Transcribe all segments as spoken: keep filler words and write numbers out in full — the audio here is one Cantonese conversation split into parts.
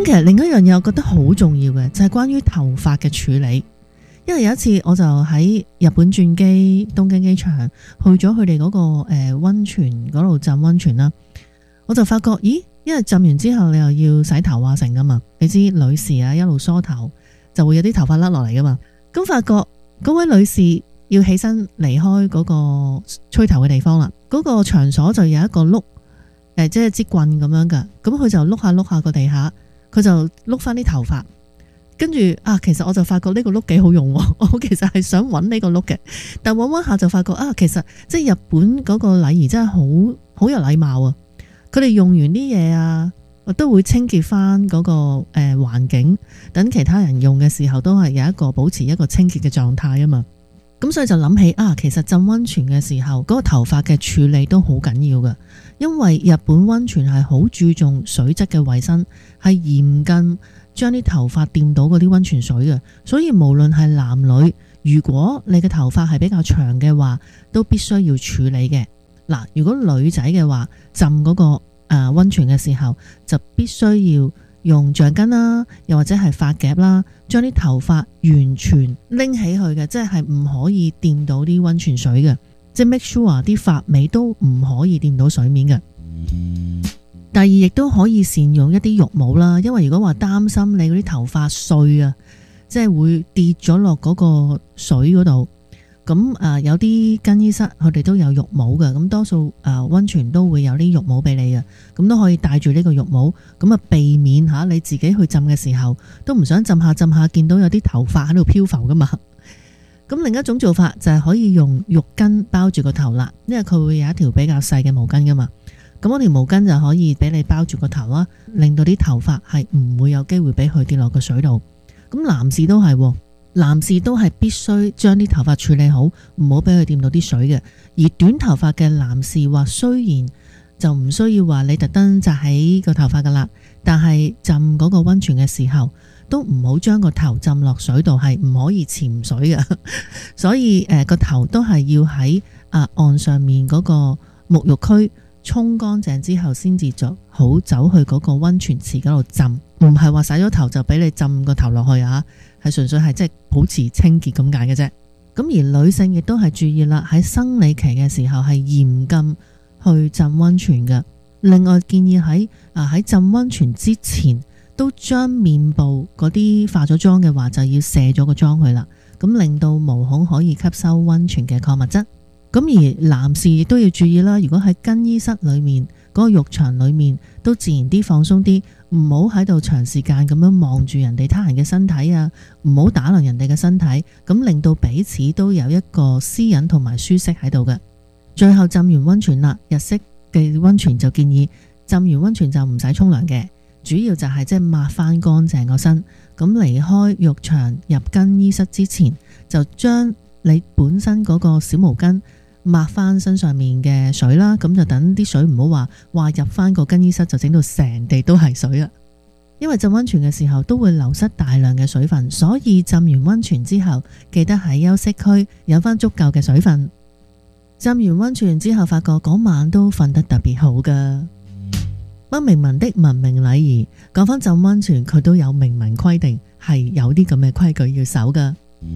其實另一樣嘢我覺得好重要嘅就係關於頭髮嘅處理。因為有一次我就喺日本轉機東京機場去咗佢哋嗰個誒溫泉嗰度浸溫泉啦，我就發覺咦，因為浸完之後你又要洗頭啊成噶嘛，你知女士啊一路梳頭就會有啲頭髮甩落嚟噶嘛，咁發覺嗰位女士要起身離開嗰個吹頭嘅地方啦，嗰、嗰個場所就有一個碌誒即係支棍咁樣噶，咁佢就碌下碌下個地下，佢就碌翻啲頭髮。跟住啊，其實我就發覺呢個碌幾好用，我其實係想揾呢個碌嘅，但揾揾下就發覺啊，其實即係日本嗰個禮儀真係好好有禮貌啊！佢哋用完啲嘢啊，都會清潔翻嗰個誒環境，等其他人用嘅時候都係有一個保持一個清潔嘅狀態啊嘛。咁所以就諗起啊，其實浸溫泉嘅時候嗰個頭髮嘅處理都好緊要㗎，因為日本溫泉係好注重水質嘅衛生，係嚴禁將啲頭髮掂到嗰啲溫泉水嘅，所以無論係男女，如果你嘅頭髮係比較長嘅話，都必須要處理嘅。嗱，如果女仔嘅話，浸嗰個誒溫泉嘅時候，就必須要用橡筋啦，又或者係髮夾啦，將啲頭髮完全拎起去嘅，即係唔可以掂到啲溫泉水嘅，即係 make sure 啲髮尾都唔可以掂到水面嘅。第二，亦都可以善用一啲浴帽啦，因為如果話擔心你嗰啲頭髮碎啊，即係會跌咗落嗰個水嗰度，咁啊有啲更衣室佢哋都有浴帽嘅，咁多數啊溫泉都會有啲浴帽俾你嘅，咁都可以帶住呢個浴帽，咁啊避免吓你自己去浸嘅時候都唔想浸下浸下見到有啲頭髮喺度漂浮噶嘛。咁另一種做法就係可以用浴巾包住個頭啦，因為佢會有一條比較細嘅毛巾噶嘛。咁嗰條毛巾就可以俾你包住個頭啦，令到啲頭髮係唔會有機會俾佢跌落個水度。咁男士都係，男士都係必須將啲頭髮處理好，唔好俾佢掂到啲水嘅。而短頭髮嘅男士話，雖然就唔需要話你特登紮起個頭髮噶啦，但係浸嗰個溫泉嘅時候，都唔好將個頭浸落水度，係唔可以潛水嘅。所以誒個、呃、頭都係要喺啊岸上面嗰個沐浴區沖乾淨之後，先至就好走去嗰個溫泉池嗰度浸，唔係話洗咗頭就俾你浸個頭落去啊，係純粹係即係保持清潔咁解嘅啫。咁而女性亦都係注意啦，喺生理期嘅時候係嚴禁去浸溫泉嘅。另外建議喺啊喺浸溫泉之前，都將面部嗰啲化咗妝嘅話，就要卸咗個妝去啦，咁令到毛孔可以吸收溫泉嘅礦物質。咁而男士亦都要注意啦，如果喺更衣室裏面嗰個浴場裏面都自然啲放鬆啲，唔好喺度長時間咁樣望住人哋他人嘅身體啊，唔好打量人哋嘅身體，咁令到彼此都有一個私隱同埋舒適喺度嘅。最後浸完溫泉啦，日式嘅溫泉就建議浸完溫泉就唔使沖涼嘅，主要就係即係抹翻乾淨個身。咁離開浴場入更衣室之前，就將你本身嗰個小毛巾抹翻身上面嘅水啦，咁就等啲水唔好話話入翻個更衣室就整到成地都係水啦。因為浸溫泉嘅時候都會流失大量嘅水分，所以浸完溫泉之後記得喺休息區有翻足夠嘅水分。浸完溫泉之後發覺嗰晚都瞓得特別好噶。不明文的文明禮儀，講翻浸溫泉佢都有明文規定，係有啲咁嘅規矩要守噶。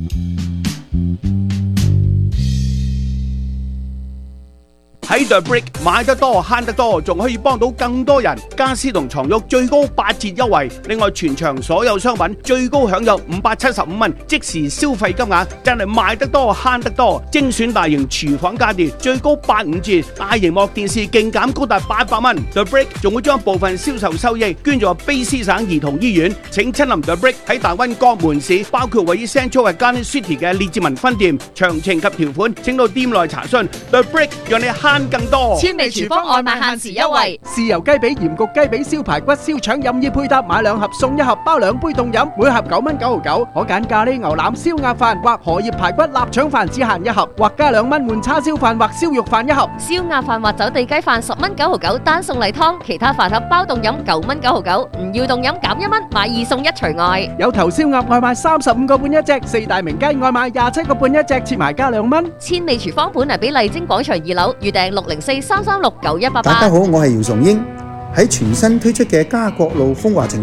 喺 The Brick 買得多慳得多，仲可以幫到更多人。家私同床褥最高八折優惠，另外全場所有商品最高享有五百七十五蚊即時消費金額，真係買得多慳得多。精選大型廚房家電最高八五折，大螢幕電視勁減高達八百蚊。The Brick 仲會將部分銷售收益捐助卑詩省兒童醫院。請親臨 The Brick 喺大溫各門市，包括位於 Central 嘅 Garden City 嘅列治文分店。詳情及條款請到店內查詢。The Brick 讓你慳更多。 千味廚房外賣限時優惠， 豉油雞髀、鹽焗雞髀、燒排骨、燒腸任意配搭，買兩盒送一盒，包兩杯凍飲，每盒九蚊九毫九。可揀咖喱牛腩、燒鴨飯或荷葉排骨、臘腸飯只限一盒，或加兩蚊換叉燒飯或燒肉飯一盒。 燒鴨飯或走地雞飯十蚊九毫九，單送例湯，其他飯盒包凍飲九蚊九毫九，唔要凍飲減一蚊，買二送一除外。 有頭燒鴨外賣三十五個半一隻，四大名雞外賣廿七個半一隻，切埋加兩蚊。 千味廚房本嚟俾麗晶廣場二樓，預訂六零四三三六九一八八。 大家好，我係姚崇英。喺全新推出嘅家國路風華情之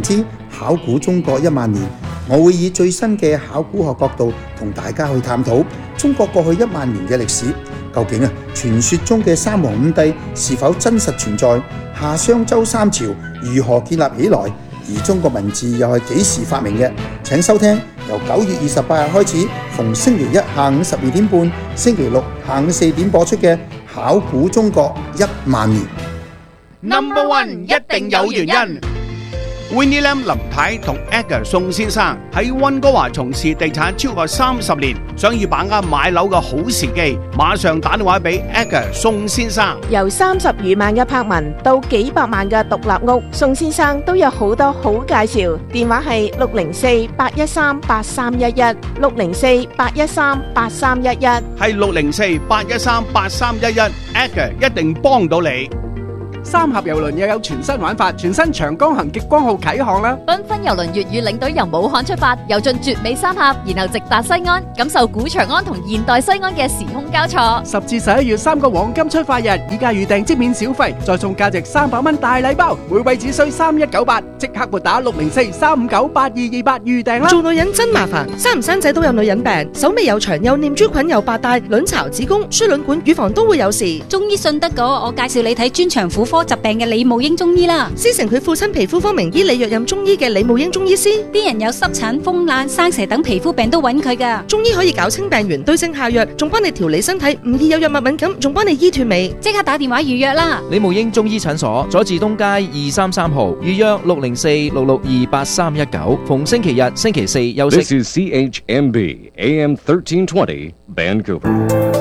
考古中國一萬年，我會以最新嘅考古學角度同大家去探討中國過去一萬年嘅歷史。究竟啊，傳說中嘅三皇五帝是否真實存在？夏商周三朝如何建立起來？而中國文字又係幾時發明嘅？請收聽由九月二十八日開始，逢星期一下午十二點半、星期六下午四點播出嘅《考古中國一萬年》。 Number One 一定有原因。Winnie Lam 林太同 Edgar 宋先生喺溫哥華從事地產超過三十年，想要把握買樓嘅好時機，馬上打電話俾 Edgar 宋先生。 由三十餘萬嘅柏文到幾百萬嘅獨立屋，宋先生都有好多好介紹。電話係六零四八一三八三一一，六零四八一三八三一一， 係六零四八一三八三一一 ，Edgar 一定幫到你。 三峽郵輪又有全新玩法，全新長江行極光號啟航啦！ 繽紛郵輪粵語領隊由武漢出發，遊進絕美三峽，然後直達西安，感受古長安同現代西安嘅時空交錯。 十至十一月三個黃金出發日，依家預訂即免小費，再送價值三百蚊大禮包，每位只需三一九八，即刻撥打六零四三五九八二二八預訂啦！ 做女人真麻煩，生唔生仔都有女人病，手尾又長，又念珠菌又白帶，卵巢、子宮、輸卵管、乳房都會有事。 中醫信得過，我介紹你睇專長婦科疾病嘅李慕英中醫啦。 師承佢父親皮膚科名醫李若任中醫嘅李慕英中醫師， 啲人有濕疹、風癩、生蛇等皮膚病都揾佢噶。 中醫可以搞清病源，對症下藥，仲幫你調理身體，唔易有藥物敏感，仲幫你醫斷尾。 即刻打電話預約啦！ 李慕英中醫診所，佐治東街二三三號，預約六零四六六二八三一九，逢星期日、星期四休息。 This is C H M B A M thirteen twenty Vancouver。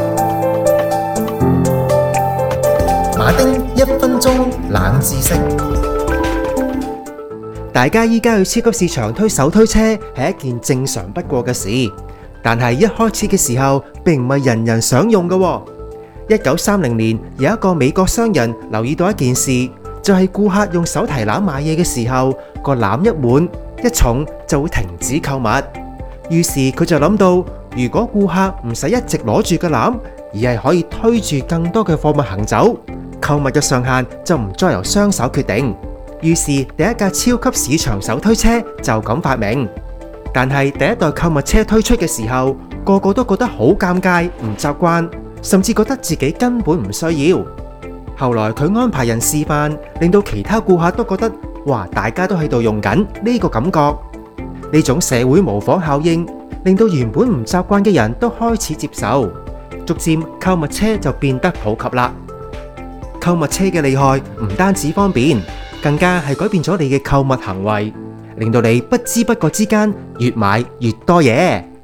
馬丁一分鐘冷知識。大家依家去超級市場推手推車係一件正常不過嘅事，但係一開始嘅時候並唔係人人想用嘅。一九三零年有一個美國商人留意到一件事，就係顧客用手提籃買嘢嘅時候，個籃一滿一重就會停止購物。於是佢就諗到，如果顧客唔使一直攞住個籃，而係可以推住更多嘅貨物行走，購物嘅上限就唔再由雙手決定。於是第一架超級市場手推車就咁發明。但係第一代購物車推出嘅時候，個個都覺得好尷尬，唔習慣，甚至覺得自己根本唔需要。後來佢安排人示範，令到其他顧客都覺得，哇，大家都喺度用緊呢個感覺。呢種社會模仿效應，令到原本唔習慣嘅人都開始接受，逐漸購物車就變得普及啦。購物車嘅厲害唔單止方便，更加係改變咗你嘅購物行為，令到你不知不覺之間越買越多嘢。